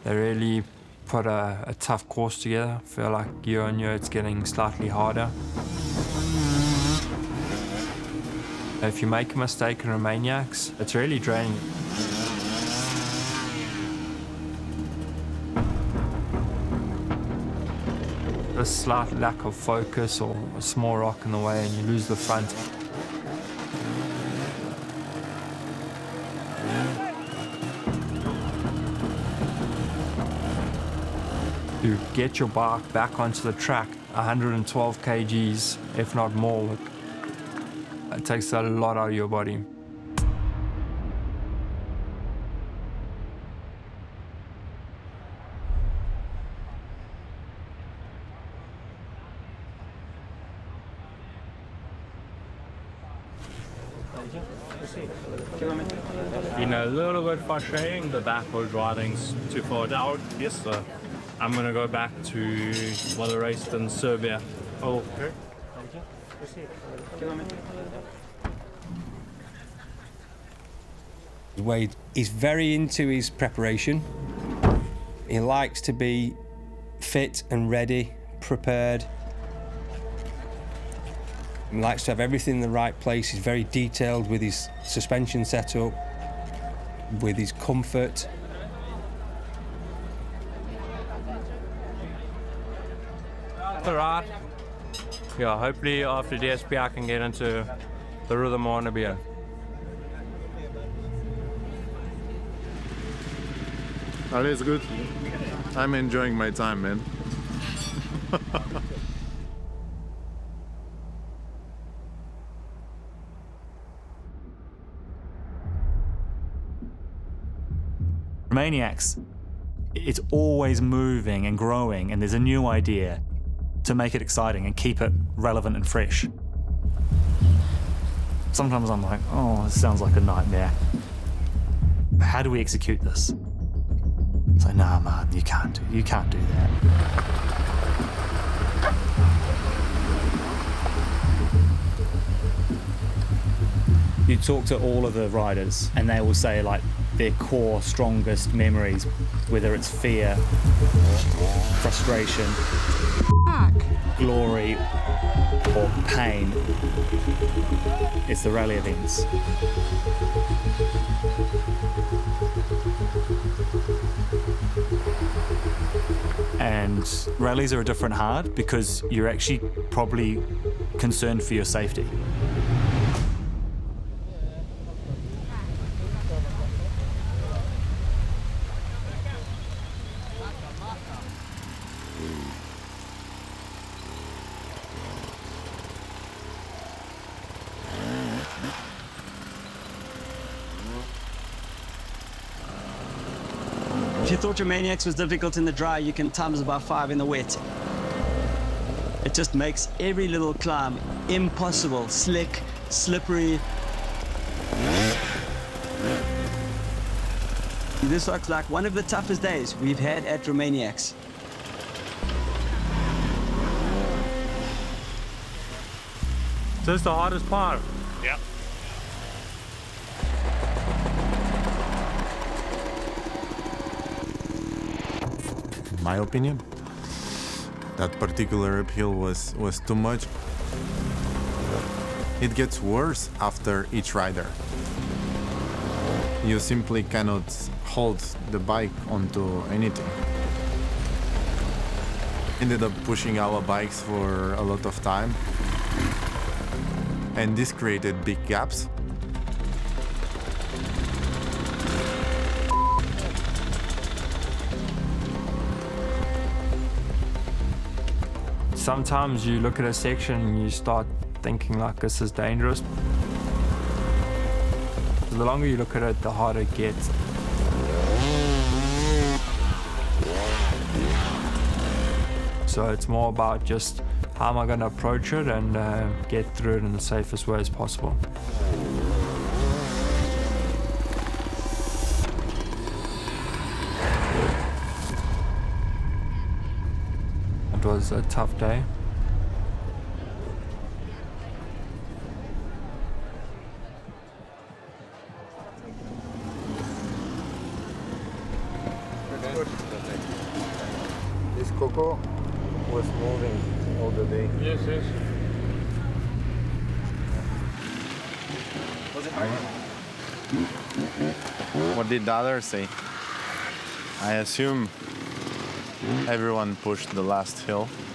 They really put a tough course together. I feel like year on year it's getting slightly harder. If you make a mistake in Romaniacs, it's really draining. A slight lack of focus or a small rock in the way and you lose the front. To get your bike back onto the track, 112 kgs, if not more, it takes a lot out of your body. Been a little bit frustrating, the backwards riding's too far down. Yes, sir. I'm gonna go back to what I raced in Serbia. Oh, okay. Wade is very into his preparation. He likes to be fit and ready, prepared. He likes to have everything in the right place. He's very detailed with his suspension setup, with his comfort. All right. Yeah, hopefully after DSP I can get into the rhythm I want to be in. That is good. I'm enjoying my time, man. Romaniacs, it's always moving and growing, and there's a new idea to make it exciting and keep it relevant and fresh. Sometimes I'm like, oh, this sounds like a nightmare. How do we execute this? It's like, nah, man, you can't do that. You talk to all of the riders and they will say like their core strongest memories, whether it's fear, frustration, glory or pain, it's the rally events. And rallies are a different hard because you're actually probably concerned for your safety. If you thought Romaniacs was difficult in the dry, you can times about 5 in the wet. It just makes every little climb impossible, slick, slippery. This looks like one of the toughest days we've had at Romaniacs. This is the hardest part. Yeah. In my opinion, that particular uphill was too much. It gets worse after each rider. You simply cannot hold the bike onto anything. Ended up pushing our bikes for a lot of time, and this created big gaps. Sometimes you look at a section and you start thinking like this is dangerous. The longer you look at it, the harder it gets. So it's more about just how am I going to approach it and get through it in the safest way as possible. It was a tough day. Coco was moving all the day. Yes, yes. What did the others say? I assume everyone pushed the last hill.